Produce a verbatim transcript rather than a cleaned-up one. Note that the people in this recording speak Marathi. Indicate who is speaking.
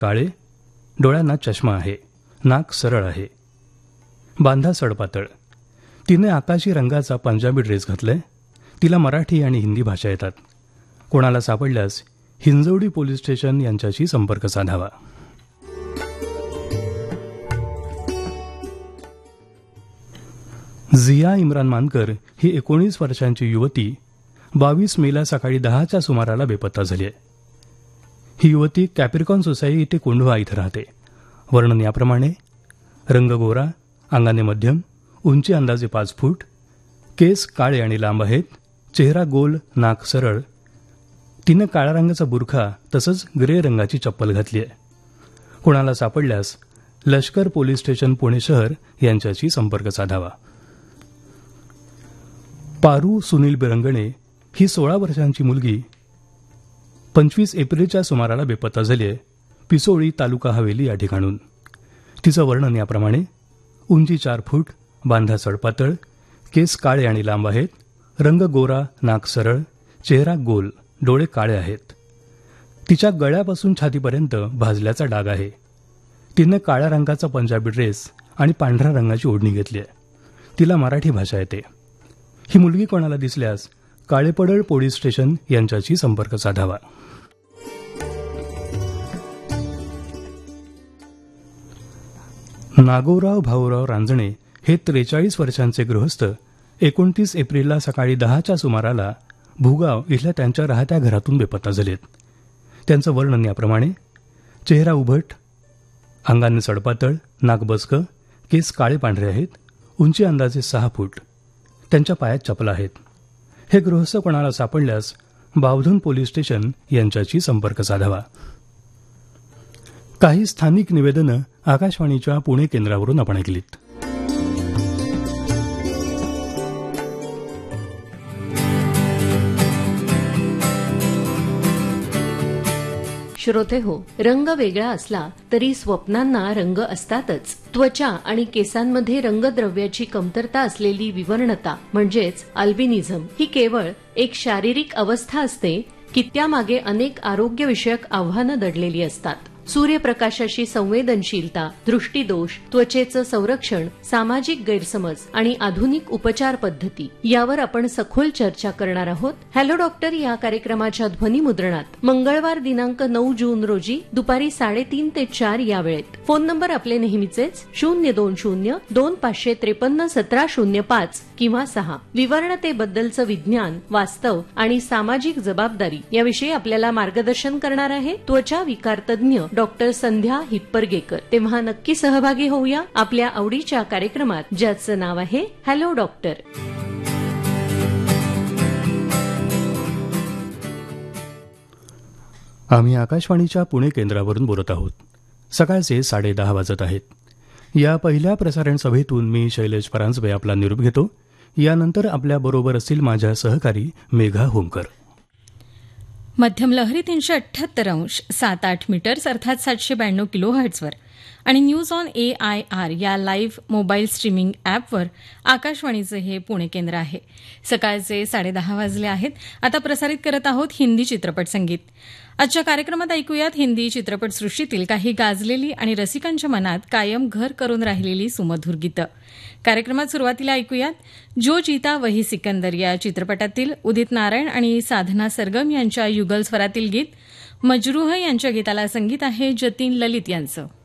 Speaker 1: काळे, डोळ्यांना चष्मा आहे, नाक सरळ आहे. बांधा सडपातळ. तिने आकाशी रंगाचा पंजाबी ड्रेस घातलाय. तिला मराठी आणि हिंदी भाषा येतात. कोणाला सापडल्यास हिंजवडी पोलीस स्टेशन यांच्याशी संपर्क साधावा. झिया इम्रान मानकर ही एकोणीस वर्षांची युवती बावीस मेला सकाळी दहाच्या सुमाराला बेपत्ता झाली आहे. ही युवती कॅप्रिकॉन सोसायटी कोंढवा इथं राहते. वर्णन याप्रमाणे: रंग गोरा, अंगाने मध्यम, उंची अंदाजे पाच फूट, केस काळे आणि लांब आहेत, चेहरा गोल, नाक सरळ. तिनं काळ्या रंगाचा बुरखा तसंच ग्रे रंगाची चप्पल घातली आहे. कोणाला सापडल्यास लष्कर पोलीस स्टेशन पुणे शहर यांच्याशी संपर्क साधावा. पारू सुनील बिरंगणे ही सोळा वर्षांची मुलगी पंचवीस एप्रिलच्या सुमाराला बेपत्ता झाली आहे. पिसोळी तालुका हवेली या ठिकाणून. तिचं वर्णन याप्रमाणे: उंची चार फूट, बांधा सडपातळ, केस काळे आणि लांब आहेत, रंग गोरा, नाक सरळ, चेहरा गोल, डोळे काळे आहेत. तिच्या गळ्यापासून छातीपर्यंत भाजल्याचा डाग आहे. तिने काळ्या रंगाचा पंजाबी ड्रेस आणि पांढऱ्या रंगाची ओढणी घेतली आहे. तिला मराठी भाषा येते. ही मुलगी कोणाला दिसल्यास काळेपडळ पोलीस स्टेशन यांच्याशी संपर्क साधावा. नागोराव भाऊराव रांजणे हे त्रेचाळीस वर्षांचे गृहस्थ एकोणतीस एप्रिलला सकाळी दहाच्या सुमाराला भुगाव इथल्या त्यांच्या राहत्या घरातून बेपत्ता झालेत. त्यांचं वर्णन याप्रमाणे: चेहरा उभट, अंगाने सडपातळ, नाक बसकं, केस काळे पांढरे आहेत, उंची अंदाजे सहा फूट, त्यांच्या पायात चपला आहेत. हे गृहस्थ कोणाला सापडल्यास बावधन पोलीस स्टेशन यांच्याशी संपर्क साधावा. काही स्थानिक निवेदनं आकाशवाणीच्या पुणे केंद्रावरून आपण ऐकलीत.
Speaker 2: श्रोते हो, रंग वेगळा असला तरी स्वप्नांना रंग असतातच. त्वचा आणि केसांमध्ये रंगद्रव्याची कमतरता असलेली विवर्णता म्हणजेच अल्बिनिझम ही केवळ एक शारीरिक अवस्था असते की त्यामागे अनेक आरोग्यविषयक आव्हानं दडलेली असतात. सूर्यप्रकाशाशी संवेदनशीलता, दृष्टीदोष, त्वचेचं संरक्षण, सामाजिक गैरसमज आणि आधुनिक उपचार पद्धती यावर आपण सखोल चर्चा करणार आहोत. हॅलो डॉक्टर या कार्यक्रमाच्या ध्वनिमुद्रणात मंगळवार दिनांक नऊ जून रोजी दुपारी साडेतीन ते चार या वेळेत. फोन नंबर आपले नेहमीचेच शून्य दोन शून्य दोन पाचशे त्रेपन्न सतरा शून्य पाच किंवा सहा. विवर्णतेबद्दलचं विज्ञान, वास्तव आणि सामाजिक जबाबदारी याविषयी आपल्याला मार्गदर्शन करणार आहे त्वचा विकार तज्ञ डॉक्टर संध्या हिप्परगेकर. तेव्हा नक्की सहभागी होऊया आपल्या आवडीच्या कार्यक्रमात, ज्याचं नाव आहे हॅलो डॉक्टर.
Speaker 1: आम्ही आकाशवाणीच्या पुणे केंद्रावरून बोलत आहोत. सकाळचे साडे दहा वाजत आहेत. या पहिल्या प्रसारण सभेतून मी शैलेश परांजपे आपला निरोप घेतो. यानंतर आपल्या बरोबर असतील माझ्या सहकारी मेघा होमकर.
Speaker 3: मध्यम लहरी तीनशे अठ्ठ्याहत्तर अंश सात आठ मीटर्स अर्थात सातशे ब्याण्णव किलो हर्ट्झवर आणि news on A I R या लाईव्ह मोबाईल स्ट्रीमिंग ॲपवर आकाशवाणीचे हे पुणे केंद्र आहे. सकाळचे साडेदहा वाजले आहेत. आता प्रसारित करत आहोत हिंदी चित्रपट संगीत. आजच्या कार्यक्रमात ऐकूयात हिंदी चित्रपटसृष्टीतील काही गाजलेली आणि रसिकांच्या मनात कायम घर करून राहिलेली सुमधुर गीतं. कार्यक्रमात सुरुवातीला ऐकूयात जो जीता वही सिकंदर या चित्रपटातील उदित नारायण आणि साधना सरगम यांच्या युगल स्वरातील गीत. मजरूह यांच्या गीताला संगीत आहे जतीन ललित यांचं.